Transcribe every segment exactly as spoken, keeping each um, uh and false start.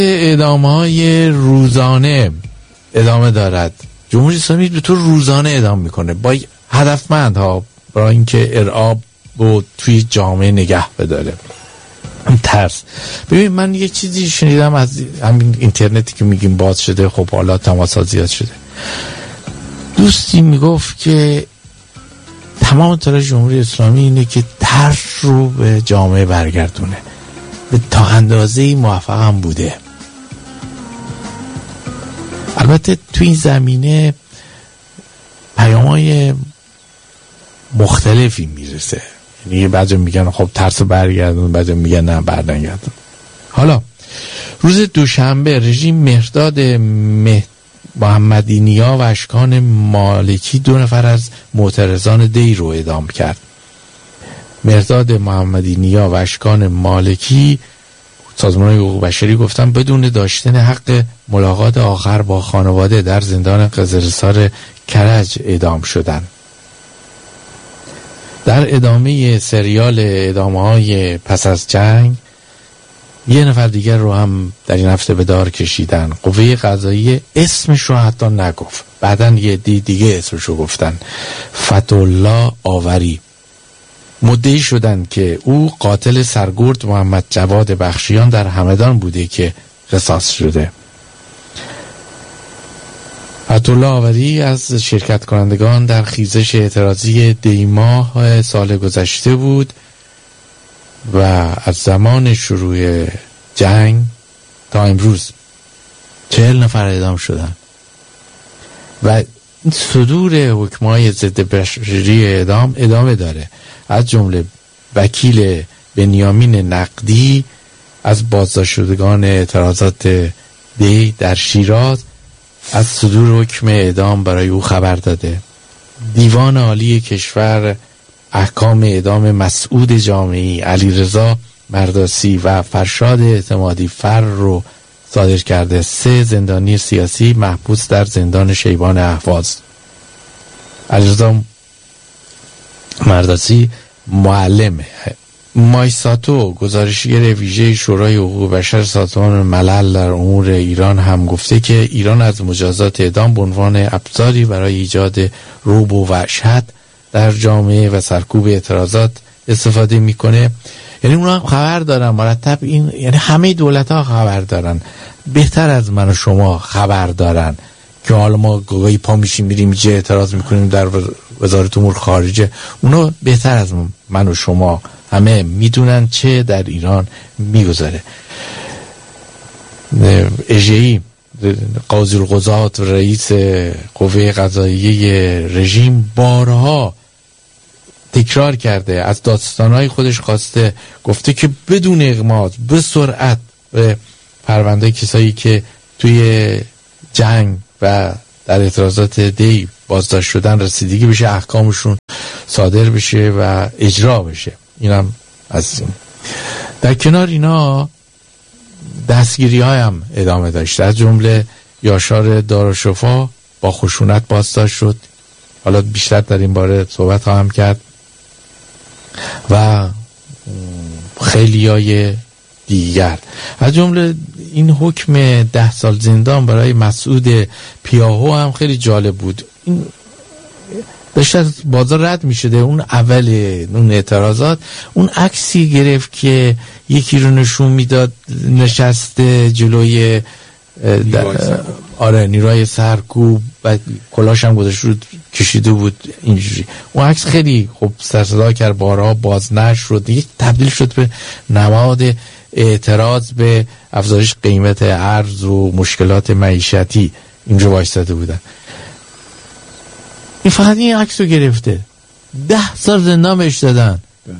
اعدام‌های روزانه ادامه دارد. جمهوری اسلامی به طور روزانه اعدام میکنه با هدفمند ها، برای اینکه ارعاب رو توی جامعه نگه بداره. ترس. ببین من یه چیزی شنیدم از همین اینترنتی که میگیم باز شده، خب حالا تماسات زیاد شده، دوستی میگفت که تمام تلاش جمهوری اسلامی اینه که ترس رو به جامعه برگردونه. به تا اندازه‌ای موفق هم بوده. البته تو این زمینه پیام‌های مختلفی میرسه، یعنی بعضی میگن خب ترس برگردون، بعضی میگن نه برنگردون. حالا روز دوشنبه رژیم مهرداد مه... محمدی نیا و اشکان مالکی دو نفر از معترضان دی رو اعدام کرد. مهرداد محمدی نیا و اشکان مالکی سازمان حقوق بشری گفتن بدون داشتن حق ملاقات آخر با خانواده در زندان قزلستان کرج اعدام شدند. در ادامه سریال اعدام‌های پس از جنگ یه نفر دیگر رو هم در این هفته به دار کشیدن. قوه قضاییه اسمش رو حتی نگفت، بعدن یه دی دیگه اسمش رو گفتن، فتح‌الله آوری. مدعی شدند که او قاتل سرگرد محمد جواد بخشیان در همدان بوده که قصاص شده. فتح‌الله آوری از شرکت کنندگان در خیزش اعتراضی دیماه سال گذشته بود و از زمان شروع جنگ تا امروز چهل نفر اعدام شدن و صدور حکم‌های ضد بشری اعدام ادامه داره. از جمله وکیل بنیامین نقدی از بازداشت شدگان اعتراضات دی در شیراز از صدور حکم اعدام برای او خبر داده. دیوان عالی کشور احکام اعدام مسعود جامعی، علیرضا مرداسی و فرشاد اعتمادی فر رو صادر کرده. سه زندانی سیاسی محبوس در زندان شیبان اهواز. علیرضا مرداسی معلمه. مایساتو گزارشگر ویژه شورای حقوق بشر سازمان ملل در امور ایران هم گفته که ایران از مجازات اعدام به عنوان ابزاری برای ایجاد رعب و وحشت در جامعه و سرکوب اعتراضات استفاده میکنه. یعنی اونا هم خبر دارن مرتب، این یعنی همه دولت ها خبر دارن، بهتر از من و شما خبر دارن که حالا ما گاهی پا میشیم میریم جه اعتراض میکنیم در وزارت امور خارجه. اونا بهتر از من و شما همه میدونن چه در ایران میگذاره. اژه‌ای قاضی القضات و رئیس قوه قضاییه رژیم بارها تکرار کرده، از داستانهای خودش خواسته، گفته که بدون اغماض به سرعت به پرونده کسایی که توی جنگ و در اعتراضات دی بازداشت شدن رسیدگی بشه، احکامشون صادر بشه و اجرا بشه. اینم از این. در کنار اینا دستگیری های هم ادامه داشت. از جمله یاشار دارالشفا با خشونت بازداشت شد. حالا بیشتر در این باره صحبت خواهم کرد. و خیلی های دیگر، از جمله این حکم ده سال زندان برای مسعود پیاهو هم خیلی جالب بود. این داشت از بازار رد می شده، اون اول اون اعتراضات اون عکسی گرفت که یکی رو نشون میداد نشسته جلوی آره نیروی سرکوب و کلاش هم گذاشته رو کشیده بود اینجوری. اون عکس خیلی خب سر صدا کرد، بارها بازنشر شد، یک تبدیل شد به نماد اعتراض به افزایش قیمت ارز و مشکلات معیشتی. اینجا وایستاده بودن. این فقط این عکس رو گرفته، ده سال زندان بهش دادن.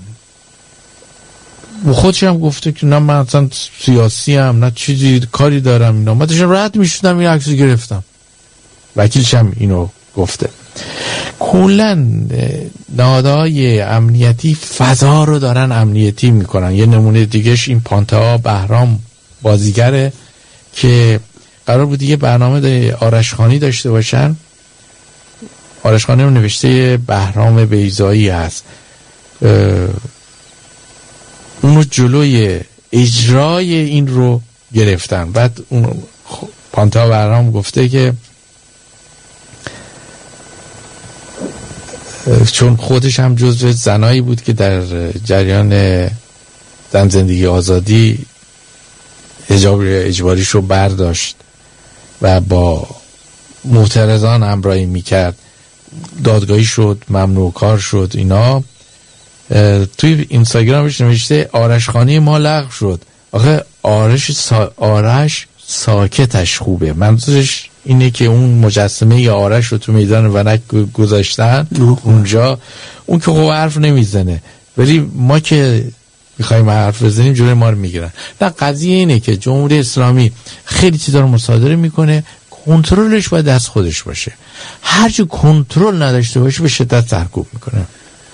و خودش هم گفته که نه من اصلا سیاسی هم نه چیزی کاری دارم اینا، من داشتم رد میشدم این عکس رو گرفتم. وکیلش هم اینو گفته. کلا نهادهای امنیتی فضا رو دارن امنیتی میکنن. یه نمونه دیگهش این پانتا بهرام بازیگره که قرار بود یه برنامه آرشخانی داشته باشن. آرشخانی هم نوشته بهرام بیضایی هست. اونو جلوی اجرای این رو گرفتن. بعد اون پانتا برام گفته که چون خودش هم جزو زنایی بود که در جریان زن زندگی آزادی حجاب اجباریش رو برداشت و با معترضان همراهی میکرد، دادگاهی شد، ممنوع کار شد. اینا توی اینستاگرامش نوشته آرش خانی ما لغو شد. آخه آرش سا... آرش ساکتش خوبه، منظورش اینه که اون مجسمه یا آرش رو تو میدان ونک گذاشتن اونجا، اون که خوب حرف نمیزنه، ولی ما که میخوایم حرف بزنیم جوری ما رو میگیرن. نه، قضیه اینه که جمهوری اسلامی خیلی چیزا رو مصادره میکنه، کنترلش باید دست خودش باشه. هرچی کنترل نداشته باشه به شدت سرکوب میکنه.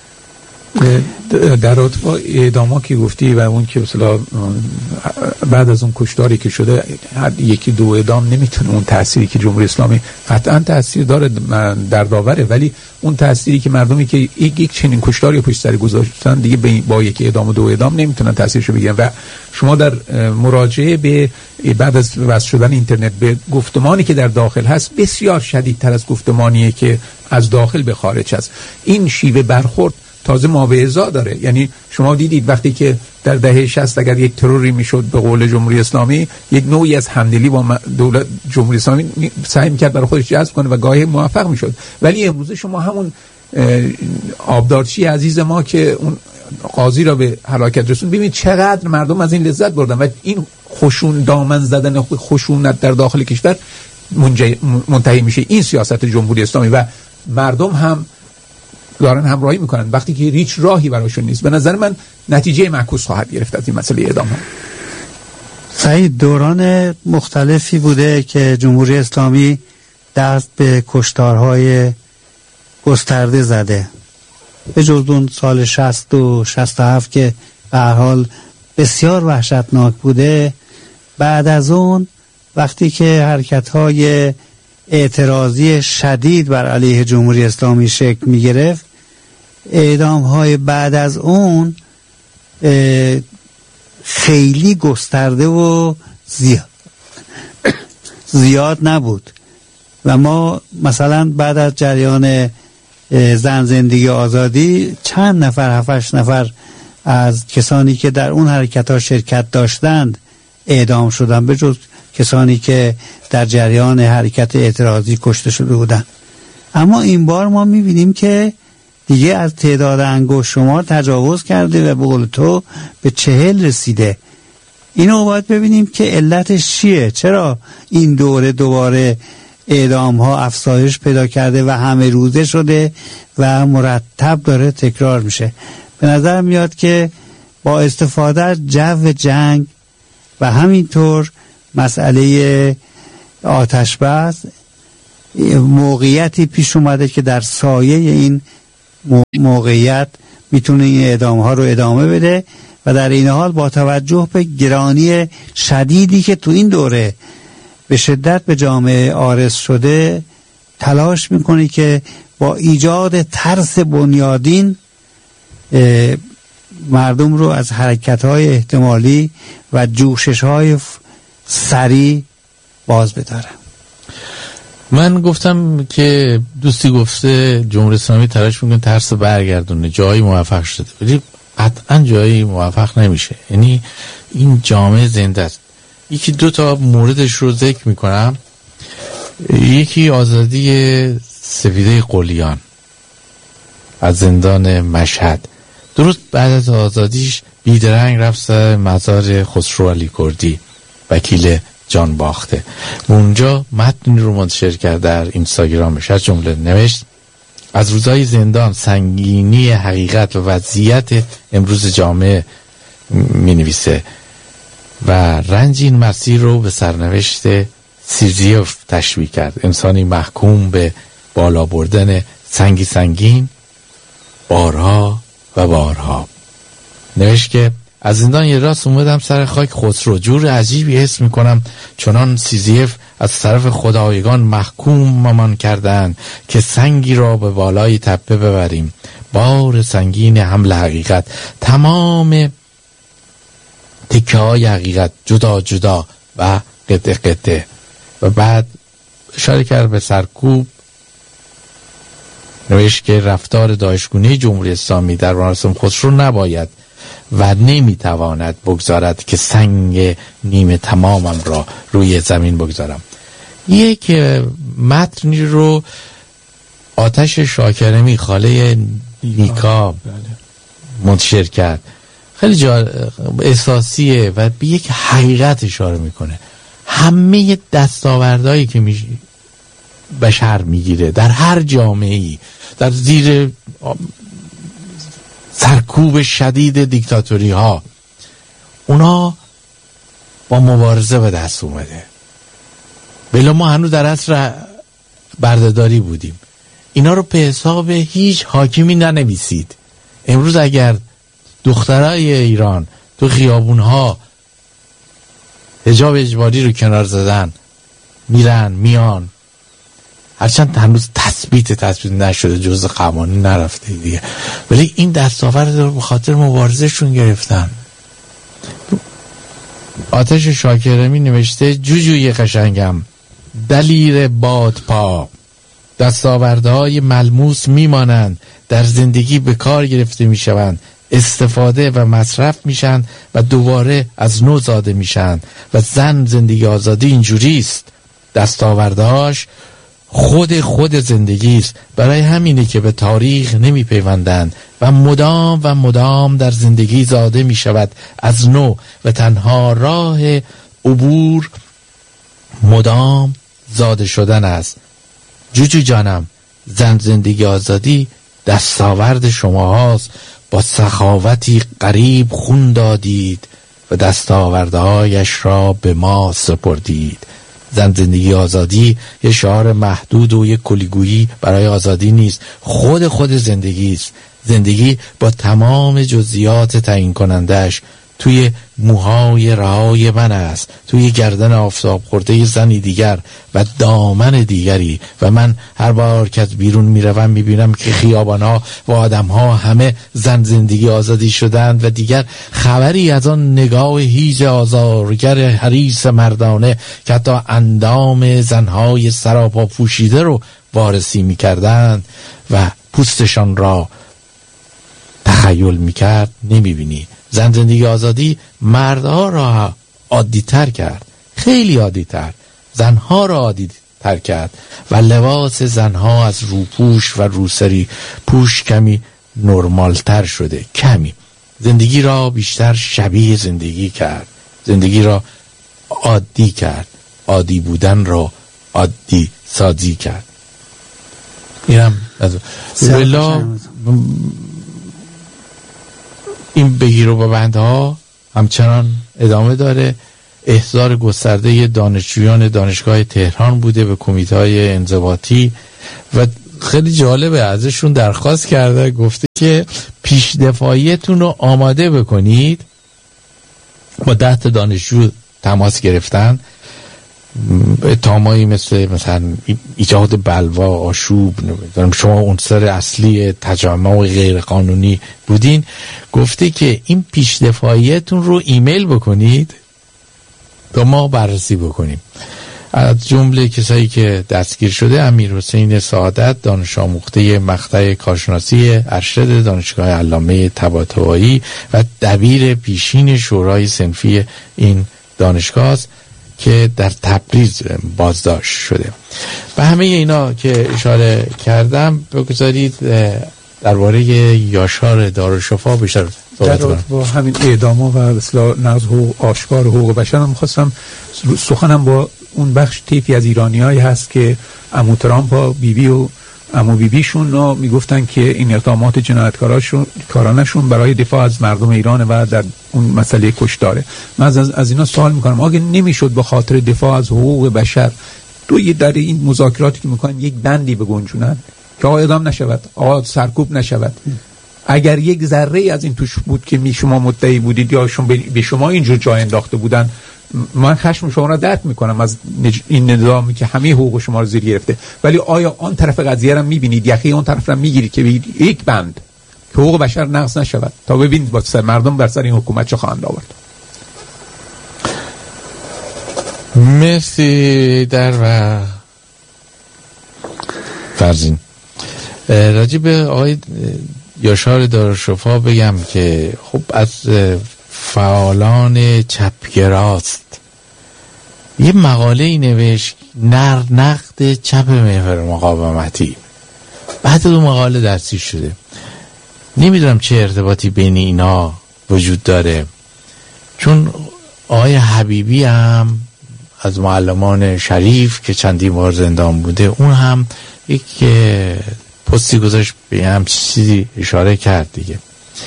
در رابطه با اعداما که گفتی و اون که مثلا بعد از اون کشتاری که شده هر یکی دو اعدام نمیتونه اون تأثیری که جمهوری اسلامی قطعا تأثیر داره در داوره، ولی اون تأثیری که مردمی که یک یک چنین کشتاری پشت سر گذاشتن دیگه با یک اعدام و دو اعدام نمیتونن تأثیرشو بگیرن. و شما در مراجعه به بعد از وصل شدن اینترنت به گفتمانی که در داخل هست بسیار شدیدتر از گفتمانیه که از داخل به خارج هست. این شیوه برخورد تازه مابعضا داره. یعنی شما دیدید وقتی که در دهه شصت اگر یک تروری میشد به قول جمهوری اسلامی، یک نوعی از همدلی با دولت جمهوری اسلامی سعی میکرد برای خودش جذب کنه و گاهی موفق میشد. ولی امروز شما همون آبدارچی عزیز ما که اون قاضی را به هلاکت رسوند، ببینید چقدر مردم از این لذت بردن و این خشون دامن زدن خشونت در داخل کشور منتهی میشه. این سیاست جمهوری اسلامی و مردم هم دارن همراهی میکنن وقتی که هیچ راهی براشون نیست. به نظر من نتیجه معکوس خواهد گرفت از این مسئله اعدام ها. سعید، دوران مختلفی بوده که جمهوری اسلامی دست به کشتارهای گسترده زده، به جز اون سال شصت و شصت و هفت که به هر حال بسیار وحشتناک بوده. بعد از اون وقتی که حرکت‌های اعتراضی شدید بر علیه جمهوری اسلامی شکل می گرفت، اعدام های بعد از اون خیلی گسترده و زیاد زیاد نبود و ما مثلا بعد از جریان زن زندگی آزادی چند نفر هفتش نفر از کسانی که در اون حرکت ها شرکت داشتند اعدام شدن، به جز کسانی که در جریان حرکت اعتراضی کشته شده بودن. اما این بار ما میبینیم که دیگه از تعداد انگشت شمار تجاوز کرده و به قول تو به چهل رسیده. اینو باید ببینیم که علتش چیه، چرا این دوره دوباره اعدام ها افزایش پیدا کرده و همه روزه شده و مرتب داره تکرار میشه. به نظر میاد که با استفاده از جو جنگ و همینطور مسئله آتش بس موقعیتی پیش اومده که در سایه این موقعیت میتونه این اعدام ها رو ادامه بده و در این حال با توجه به گرانی شدیدی که تو این دوره به شدت به جامعه عارض شده تلاش میکنه که با ایجاد ترس بنیادین مردم رو از حرکت‌های احتمالی و جوشش‌های سریع باز بدارن. من گفتم که دوستی گفته جمهوری اسلامی تلاش میکنه ترس برگردونه، جایی موفق شده ولی قطعا جایی موفق نمیشه. یعنی این جامعه زنده است. یکی دو تا موردش رو ذکر میکنم. یکی آزادی سفیده قلیان از زندان مشهد. درست بعد از آزادیش بیدرنگ رفت سر مزار خسرو علی کردی، وکیل جان باخته. اونجا متنی رو منتشر کرد در اینستاگرامش، از جمله نوشت: از روزهای زندان سنگینی حقیقت و وضعیت امروز جامعه می نویسه و رنج این مسیر رو به سرنوشت سیزیف تشبیه کرد، انسانی محکوم به بالا بردن سنگی سنگین بارها و بارها. نوشت که از زندان یه راست اومدم سر خاک خسرو، جور عجیبی حس میکنم چنان سیزیف از طرف خدایگان محکوم ممان کردن که سنگی را به بالای تپه ببریم. بار سنگین حمل حقیقت، تمام تکه های حقیقت جدا جدا و قطعه قطعه. و بعد اشاره کرد به سرکوب، نوشت که رفتار داعشگونه جمهوری اسلامی در مراسم خسرو نباید و نمیتواند بگذارد که سنگ نیمه تمامم را روی زمین بگذارم. یک متنی رو آتش شاکرمی خاله نیکا منتشر کرد، خیلی جا احساسیه و به یک حقیقت اشاره میکنه. همه دستاوردهایی که می بشر میگیره در هر جامعه‌ای، در زیر سرکوب شدید دیکتاتوری ها، اونا با مبارزه به دست اومده. بلا ما هنوز در عصر بردهداری بودیم. اینا رو به حساب هیچ حاکمی ننویسید. امروز اگر دخترای ایران تو خیابونها حجاب اجباری رو کنار زدن، میرن میان، هرچند هنوز تثبیت تثبیت نشده، جزء قوانین نرفته دیگه، ولی این دستاورد رو به خاطر مبارزهشون گرفتن. آتش شاکرمی نوشته جوجوی قشنگم، دلیر بادپا، دستاوردهای ملموس میمانند، در زندگی به کار گرفته میشوند، استفاده و مصرف میشن و دوباره از نو زاده میشن. و زن زندگی آزادی اینجوری است، دستاوردهاش خود خود زندگی است. برای همینه که به تاریخ نمی پیوندند و مدام و مدام در زندگی زاده می شود از نو و تنها راه عبور مدام زاده شدن است. جوجو جانم، زن زندگی آزادی دستاورد شما هاست. با سخاوتی قریب خون دادید و دستاوردهایش را به ما سپردید. زن زندگی آزادی یه شعار محدود و یه کلیگویی برای آزادی نیست، خود خود زندگی است. زندگی با تمام جزئیات تعیین کنندش توی موهای رهای من است، توی گردن آفتاب خورده زنی دیگر و دامن دیگری. و من هر بار که از بیرون میروم میبینم که خیابانها و آدمها همه زن زندگی آزادی شدند و دیگر خبری از آن نگاه هیج آزارگر حریص مردانه که حتی اندام زنهای سراپا پوشیده رو وارسی میکردند و پوستشان را تخیل میکرد نمیبینی. زن زندگی آزادی مردها را عادی تر کرد، خیلی عادی تر، زنها را عادی تر کرد و لباس زنها از روپوش و روسری پوش کمی نرمال تر شده. کمی زندگی را بیشتر شبیه زندگی کرد، زندگی را عادی کرد، عادی بودن را عادی سازی کرد. اینم از بلا این بگیر و ببندها همچنان ادامه داره. احضار گسترده دانشجویان دانشگاه تهران بوده به کمیته‌های انضباطی و خیلی جالبه، ازشون درخواست کرده، گفته که پیش دفاعیتون رو آماده بکنید. با ده تا دانشجو تماس گرفتن، اتهامایی مثل مثلا ایجاد بلوا، آشوب، شما عنصر اصلی تجمع و غیر قانونی بودین. گفته که این پیش دفاعیتون رو ایمیل بکنید تا ما بررسی بکنیم. از جمله کسایی که دستگیر شده امیرحسین سعادت، دانش آموخته مقطع کارشناسی ارشد دانشگاه علامه طباطبایی و دبیر پیشین شورای صنفی این دانشگاه است که در تبریز بازداشت شده. به همه اینا که اشاره کردم بگذارید درباره یاشار دارالشفا بیشتر صحبت کنم. با همین اعداما و اصلاح نقض حقوق آشکار حقوق بشر هم می‌خواستم سخنم با اون بخش طیفی از ایرانیایی هست که عمو ترامپ و بیبی و عمو بیبیشون رو میگفتن که این اقدامات جنایتکاراشون کارانشون برای دفاع از مردم ایران و در اون مسئله کشتاره. من از, از اینا سوال میکنم، آگه نمیشد به خاطر دفاع از حقوق بشر تو در این مذاکراتی که میکنن یک بندی بگنجونن که آقا اعدام نشود، آقا سرکوب نشود؟ اگر یک ذره از این توش بود که می شما مدعی بودید یا شما به شما اینجور جای انداخته بودن، من خشم شما را درک میکنم از این نظامی که همه حقوق شما رو زیر گرفته. ولی آیا آن طرف قضیه را میبینید، یخی اون طرف را میگیرید که بگید یک بند که حقوق بشر نقض نشود تا ببینید با سر مردم بر سر این حکومت چه خواهند آورد؟ مرسی. در و فرزین راجع به آقای یاشار دارالشفا بگم که خب از فعالان چپگراست. یه مقاله ای نوشت، نر نقد چپ محور مقاومتی. بعد اون مقاله درسی شده. نمیدونم چه ارتباطی بین اینا وجود داره، چون آقای حبیبی هم از معلمان شریف که چندین بار زندان بوده، اون هم یک پستی گذاشت به هم چیزی اشاره کرد دیگه.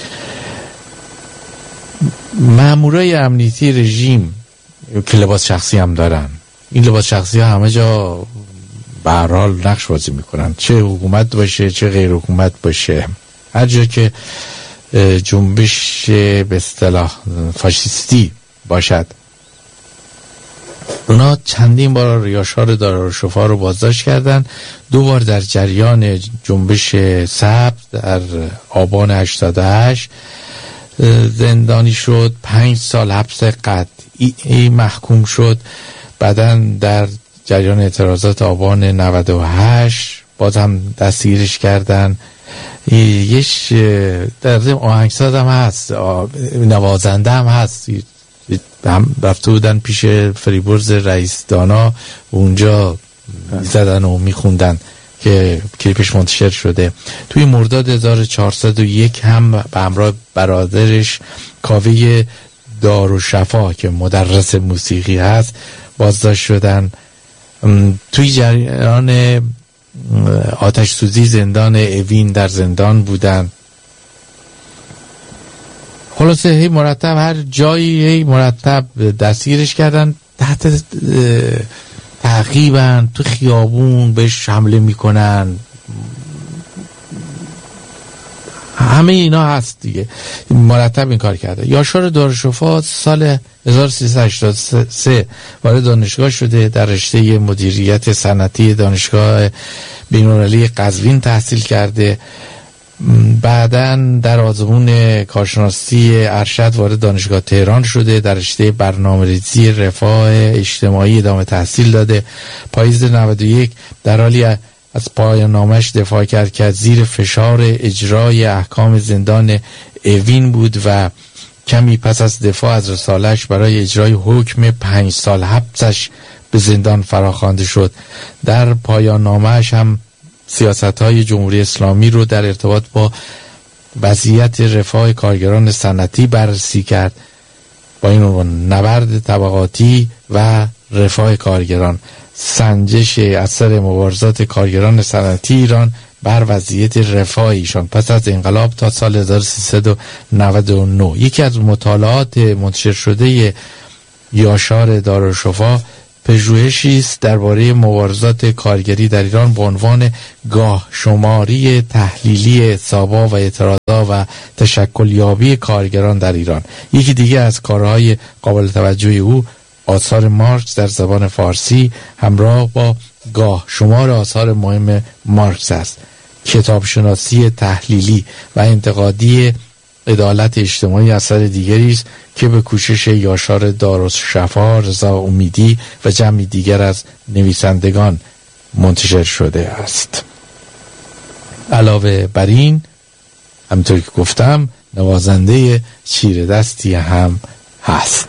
مامورای امنیتی رژیم که لباس شخصی هم دارن، این لباس شخصی ها همه جا به هر حال نقش بازی میکنن، چه حکومت باشه چه غیر حکومت باشه. هر جا که جنبش به اصطلاح فاشیستی باشد، اونا چندین بار یاشار دارالشفا رو بازداشت کردن. دو بار در جریان جنبش سبز در آبان هشتاد و هشت زندانی شد، پنج سال حبس قطعی محکوم شد. بعداً در جریان اعتراضات آبان نود و هشت باز هم دستگیرش کردن. یش در ضمن آهنگساز هم هست، نوازنده هم هست، هم رفته بودن پیش فریبرز رئیس دانا، اونجا زدن و میخوندن که کلیپش منتشر شده. توی مرداد هزار و چهارصد و یک هم به همراه برادرش کاوه دارالشفا که مدرس موسیقی هست بازداشت شدن. توی جریان آتش سوزی زندان اوین در زندان بودن. خلاصه هی مرتب هر جایی هی مرتب دستگیرش کردن، تحت تعقیبن، تو خیابون بهش حمله میکنن. همه اینا هست دیگه، مرتب این کار کرده. یاشار دارالشفا سال هزار و سیصد و هشتاد و سه وارد دانشگاه شده، در رشته مدیریت صنعتی دانشگاه بین‌المللی قزوین تحصیل کرده. بعداً در آزمون کارشناسی ارشد وارد دانشگاه تهران شده، در رشته برنامه‌ریزی رفاه اجتماعی ادامه تحصیل داده. پاییز نود و یک در حالی از پایان نامش دفاع کرد که زیر فشار اجرای احکام زندان اوین بود و کمی پس از دفاع از رسالش برای اجرای حکم پنج سال حبسش به زندان فراخوانده شد. در پایان نامش هم سیاست‌های جمهوری اسلامی رو در ارتباط با وضعیت رفاه کارگران صنعتی بررسی کرد، با این عنوان نبرد طبقاتی و رفاه کارگران، سنجش اثر مبارزات کارگران صنعتی ایران بر وضعیت رفاه ایشان پس از انقلاب تا سال هزار و سیصد و نود و نه. یکی از مطالعات منتشر شده یاشار دارالشفا پژوهشی است درباره مبارزات کارگری در ایران با عنوان گاه شماری تحلیلی حسابا و اعتراضا و تشکل یابی کارگران در ایران. یکی دیگه از کارهای قابل توجه او آثار مارکس در زبان فارسی همراه با گاه شمار آثار مهم مارکس است. کتابشناسی تحلیلی و انتقادی عدالت اجتماعی اثر دیگری است که به کوشش یاشار دارالشفا، رضا امیدی و جمعی دیگر از نویسندگان منتشر شده است. علاوه بر این، همونطور که گفتم، نوازنده چیره دستی هم هست.